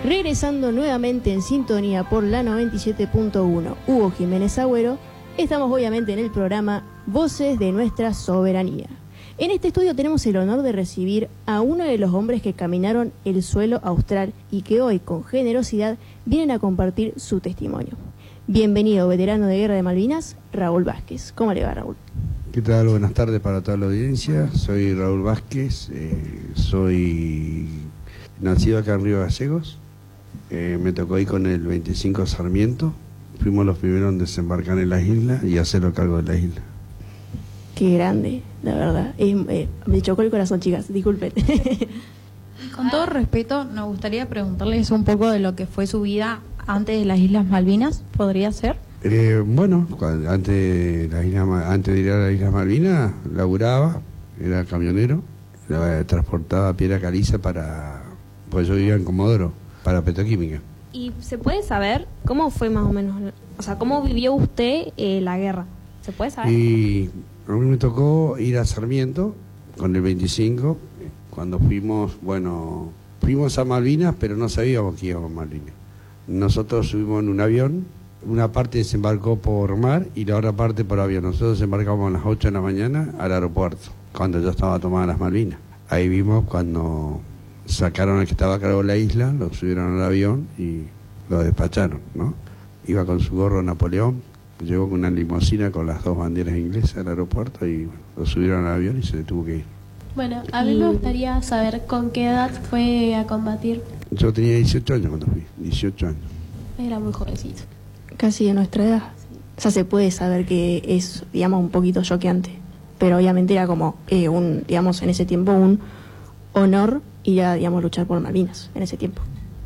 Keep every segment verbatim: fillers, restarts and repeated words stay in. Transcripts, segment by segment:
Regresando nuevamente en sintonía por la noventa y siete punto uno, Hugo Jiménez Agüero, estamos obviamente en el programa Voces de Nuestra Soberanía. En este estudio tenemos el honor de recibir a uno de los hombres que caminaron el suelo austral y que hoy, con generosidad, vienen a compartir su testimonio. Bienvenido, veterano de Guerra de Malvinas, Raúl Vázquez. ¿Cómo le va, Raúl? ¿Qué tal? Buenas tardes para toda la audiencia. Soy Raúl Vázquez, eh, soy nacido acá en Río Gallegos. Eh, me tocó ir con el veinticinco Sarmiento. Fuimos los primeros en desembarcar en las islas y hacerlo cargo de la isla. Qué grande, la verdad. Eh, eh, me chocó el corazón, chicas, disculpen. Con todo respeto, nos gustaría preguntarles un poco de lo que fue su vida antes de las Islas Malvinas, ¿podría ser? Eh, bueno, cuando, antes, de la isla, antes de ir a las Islas Malvinas, laburaba, era camionero, la, transportaba piedra caliza para, pues yo vivía en Comodoro, para petroquímica. ¿Y se puede saber cómo fue más o menos, o sea, cómo vivió usted eh, la guerra? ¿Se puede saber? Y a mí me tocó ir a Sarmiento con el veinticinco, cuando fuimos, bueno, fuimos a Malvinas, pero no sabíamos que íbamos a Malvinas. Nosotros subimos en un avión, una parte desembarcó por mar y la otra parte por avión. Nosotros desembarcamos a las ocho de la mañana al aeropuerto, cuando ya estaba tomada las Malvinas. Ahí vimos cuando sacaron al que estaba a cargo de la isla, lo subieron al avión y lo despacharon, ¿no? Iba con su gorro Napoleón, llegó con una limusina con las dos banderas inglesas al aeropuerto y bueno, lo subieron al avión y se tuvo que ir. Bueno, a mí me gustaría saber con qué edad fue a combatir. Yo tenía dieciocho años cuando fui, dieciocho años. Era muy jovencito. Casi de nuestra edad. O sea, se puede saber que es, digamos, un poquito choqueante. Pero obviamente era como, eh, un, digamos, en ese tiempo un honor ir a, digamos, luchar por Malvinas, en ese tiempo.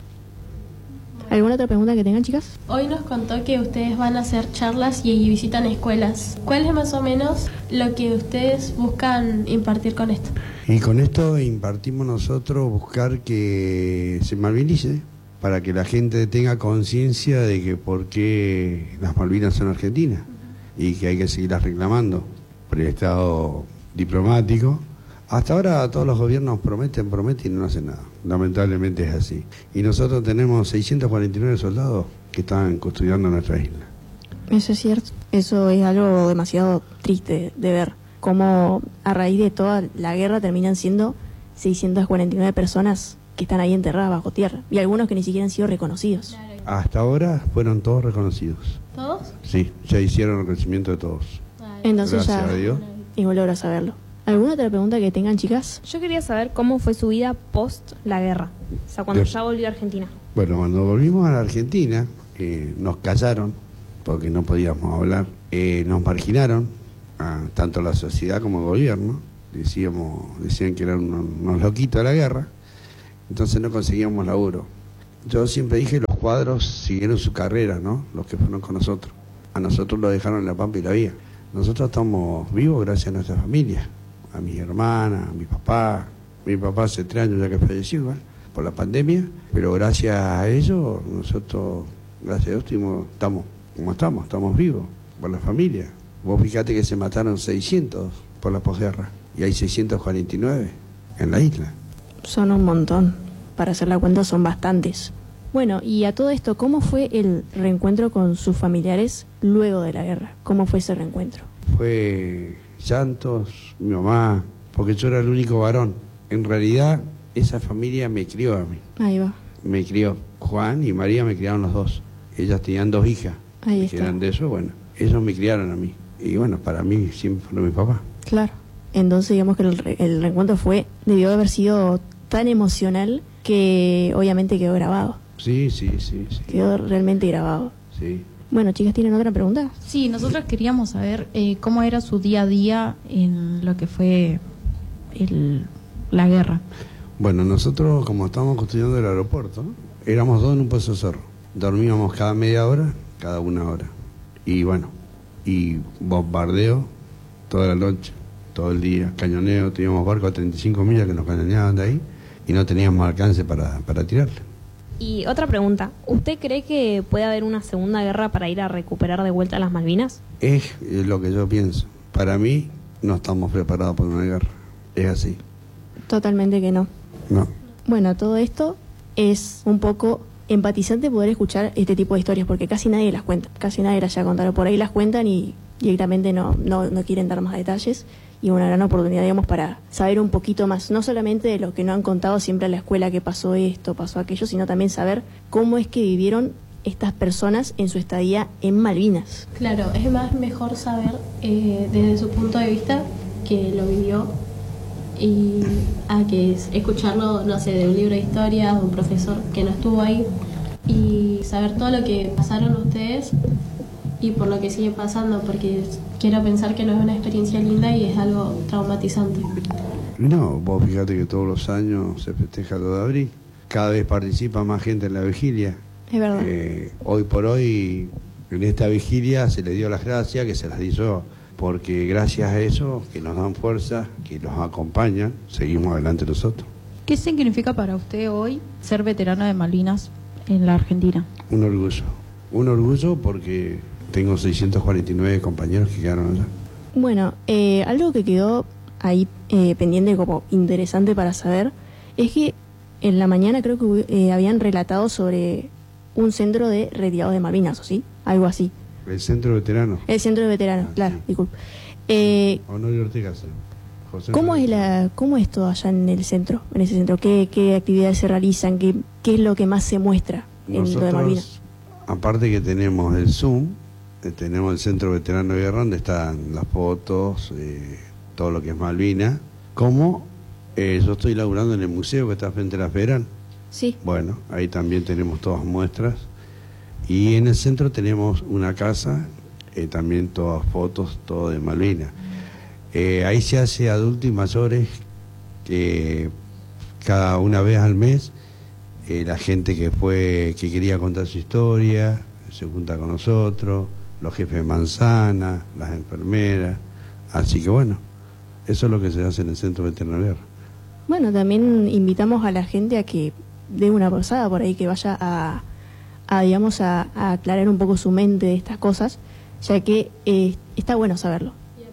¿Alguna otra pregunta que tengan, chicas? Hoy nos contó que ustedes van a hacer charlas y visitan escuelas. ¿Cuál es más o menos lo que ustedes buscan impartir con esto? Y con esto impartimos nosotros buscar que se malvinice, para que la gente tenga conciencia de que por qué las Malvinas son argentinas y que hay que seguirlas reclamando por el estado diplomático. Hasta ahora todos los gobiernos prometen, prometen y no hacen nada. Lamentablemente es así. Y nosotros tenemos seiscientos cuarenta y nueve soldados que están custodiando nuestra isla. Eso es cierto. Eso es algo demasiado triste de ver. Cómo a raíz de toda la guerra terminan siendo seiscientas cuarenta y nueve personas que están ahí enterradas bajo tierra. Y algunos que ni siquiera han sido reconocidos. Hasta ahora fueron todos reconocidos. ¿Todos? Sí, ya hicieron el reconocimiento de todos. Entonces Gracias ya, a Dios. y volver a saberlo. ¿Alguna otra pregunta que tengan, chicas? Yo quería saber cómo fue su vida post la guerra, o sea, cuando De... ya volvió a Argentina. Bueno, cuando volvimos a la Argentina, eh, nos callaron, porque no podíamos hablar, eh, nos marginaron, a, tanto la sociedad como el gobierno, decíamos, decían que eran unos, unos loquitos de la guerra, entonces no conseguíamos laburo. Yo siempre dije, los cuadros siguieron su carrera, ¿no? Los que fueron con nosotros. A nosotros lo dejaron en la pampa y la vía. Nosotros estamos vivos gracias a nuestra familia, a mis hermanas, a mi papá. Mi papá hace tres años ya que falleció, igual, por la pandemia, pero gracias a ellos, nosotros, gracias a Dios, estamos, estamos como estamos, estamos vivos, por la familia. Vos fíjate que se mataron seiscientos por la posguerra, y hay seiscientos cuarenta y nueve en la isla. Son un montón. Para hacer la cuenta son bastantes. Bueno, y a todo esto, ¿cómo fue el reencuentro con sus familiares luego de la guerra? ¿Cómo fue ese reencuentro? Fue llantos, mi mamá, porque yo era el único varón. En realidad, esa familia me crió a mí. Ahí va. Me crió. Juan y María me criaron los dos. Ellas tenían dos hijas. Ahí que está. eran de eso, bueno, ellos me criaron a mí. Y bueno, para mí siempre fue mi papá. Claro. Entonces, digamos que el, re el reencuentro fue, debió haber sido tan emocional que obviamente quedó grabado. Sí, sí, sí, sí. Quedó realmente grabado. Sí. Bueno, chicas, ¿tienen otra pregunta? Sí, nosotros queríamos saber eh, cómo era su día a día en lo que fue el, la guerra. Bueno, nosotros, como estábamos construyendo el aeropuerto, ¿no? Éramos dos en un pozo de cerro. Dormíamos cada media hora, cada una hora. Y bueno, y bombardeo toda la noche, todo el día, cañoneo. Teníamos barcos a treinta y cinco millas que nos cañoneaban de ahí y no teníamos alcance para, para tirarle. Y otra pregunta, ¿usted cree que puede haber una segunda guerra para ir a recuperar de vuelta las Malvinas? Es, es lo que yo pienso. Para mí, no estamos preparados para una guerra. Es así. Totalmente que no. No. Bueno, todo esto, es un poco empatizante poder escuchar este tipo de historias, porque casi nadie las cuenta, casi nadie las llega a contar, por ahí las cuentan y directamente no, no, no quieren dar más detalles, y una gran oportunidad, digamos, para saber un poquito más, no solamente de lo que no han contado siempre a la escuela, que pasó esto, pasó aquello, sino también saber cómo es que vivieron estas personas en su estadía en Malvinas. Claro, es más mejor saber eh, desde su punto de vista que lo vivió y a que es escucharlo, no sé, de un libro de historia, de un profesor que no estuvo ahí, y saber todo lo que pasaron ustedes y por lo que siguen pasando, porque quiero pensar que no es una experiencia linda y es algo traumatizante. No, vos fíjate que todos los años se festeja el dos de abril, cada vez participa más gente en la vigilia. Es verdad. Eh, hoy por hoy, en esta vigilia se le dio las gracias, que se las hizo, porque gracias a eso, que nos dan fuerza, que nos acompañan, seguimos adelante nosotros. ¿Qué significa para usted hoy ser veterano de Malvinas en la Argentina? Un orgullo, un orgullo porque tengo seiscientos cuarenta y nueve compañeros que quedaron allá. Bueno, eh, algo que quedó ahí eh, pendiente como interesante para saber es que en la mañana creo que eh, habían relatado sobre un centro de retirados de Malvinas, ¿o sí? Algo así. El centro veterano. El centro de veteranos, Ah, claro, sí. disculpe. Eh, Honorio Ortega. sí. José ¿Cómo Manuel. es la, cómo es todo allá en el centro, en ese centro? ¿Qué, qué actividades se realizan? ¿Qué, qué es lo que más se muestra en lo de Malvinas? Nosotros, aparte que tenemos el Zoom, eh, tenemos el Centro Veterano de Guerra, donde están las fotos, eh, todo lo que es Malvinas. Como eh, yo estoy laburando en el museo que está frente a la Federal. Sí. Bueno, ahí también tenemos todas muestras. Y en el centro tenemos una casa, eh, también todas fotos, todo de Malvinas. Eh, ahí se hace adultos y mayores, que cada una vez al mes, eh, la gente que fue, que quería contar su historia, se junta con nosotros, los jefes de manzana, las enfermeras. Así que bueno, eso es lo que se hace en el Centro Veterano de Guerra. Bueno, también invitamos a la gente a que dé una pasada por ahí, que vaya a, a digamos, a, a aclarar un poco su mente de estas cosas, ya que eh, está bueno saberlo.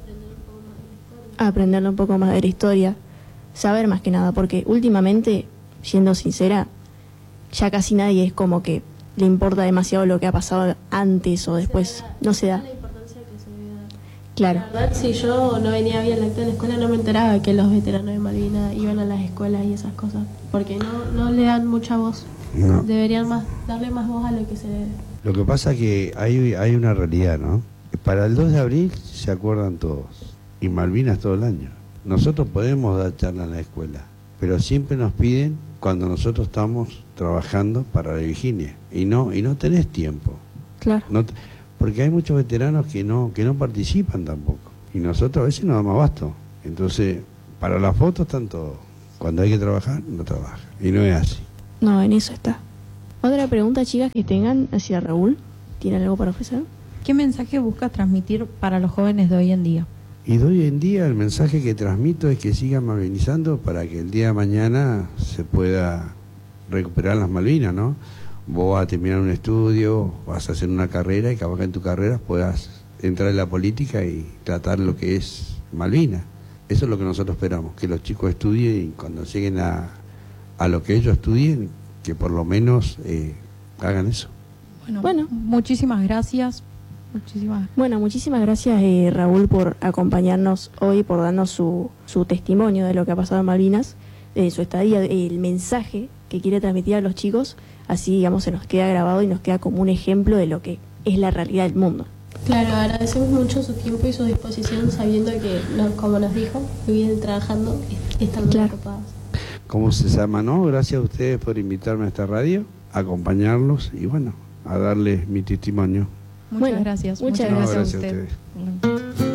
Aprender un poco más de la historia, saber más que nada, porque últimamente, siendo sincera, ya casi nadie es como que le importa demasiado lo que ha pasado antes o después, no se da. La importancia que se debe dar. Claro, La verdad, si yo no venía bien acta en la escuela, no me enteraba que los veteranos de Malvinas iban a las escuelas y esas cosas, porque no, no le dan mucha voz. No. Deberían más darle más voz a lo que se debe. Lo que pasa que hay, hay una realidad, ¿no? Para el dos de abril se acuerdan todos, y Malvinas todo el año. Nosotros podemos dar charla en la escuela, pero siempre nos piden cuando nosotros estamos trabajando para la vigilia, y no y no tenés tiempo. claro. No te- porque hay muchos veteranos que no que no participan tampoco, y nosotros a veces no damos abasto. Entonces, para las fotos están todos. Cuando hay que trabajar, no trabajan, y no es así. No, en eso está. Otra pregunta, chicas, que tengan hacia Raúl. ¿Tienen algo para ofrecer? ¿Qué mensaje busca transmitir para los jóvenes de hoy en día? Y de hoy en día el mensaje que transmito es que sigan malvinizando para que el día de mañana se pueda recuperar las Malvinas, ¿no? Vos vas a terminar un estudio, vas a hacer una carrera y capaz que en tu carrera puedas entrar en la política y tratar lo que es Malvinas. Eso es lo que nosotros esperamos, que los chicos estudien y cuando lleguen a, a lo que ellos estudien, que por lo menos eh, hagan eso. Bueno, Bueno. muchísimas gracias. Muchísimas Bueno, muchísimas gracias, eh, Raúl, por acompañarnos hoy, por darnos su, su testimonio de lo que ha pasado en Malvinas, de su estadía, el mensaje que quiere transmitir a los chicos, así, digamos, se nos queda grabado y nos queda como un ejemplo de lo que es la realidad del mundo. Claro, agradecemos mucho su tiempo y su disposición, sabiendo que, no, como nos dijo, que vienen trabajando y están muy Claro. ocupados. ¿Cómo se llama, no? Gracias a ustedes por invitarme a esta radio, a acompañarlos y bueno, a darles mi testimonio. Muchas Bueno, gracias. muchas No, gracias gracias a usted. ustedes. Bueno.